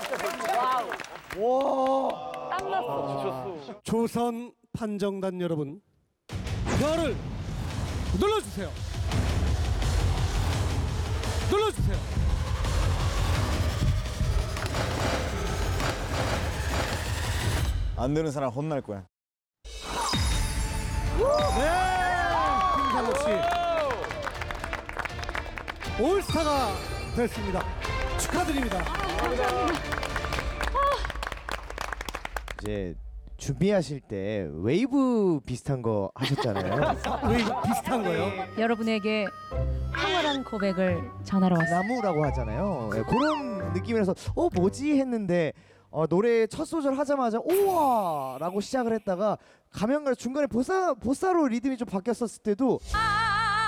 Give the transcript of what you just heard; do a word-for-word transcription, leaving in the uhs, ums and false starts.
와. 땀 났어. 조선 판정단 여러분, 별을 눌러주세요. 눌러주세요. 안 되는 사람 혼날 거야. 네, 김상욱 씨 올스타가 됐습니다. 축하드립니다. 이제 준비하실 때 웨이브 비슷한 거 하셨잖아요. 왜 비슷한 거요? 여러분에게 탁월한 고백을 전하러 왔습니다. 나무라고 하잖아요. 예, 그런 느낌이라서 어 뭐지 했는데 어, 노래 첫 소절 하자마자 우와 라고 시작을 했다가 가면 갈 중간에 보사, 보사로 리듬이 좀 바뀌었었을 때도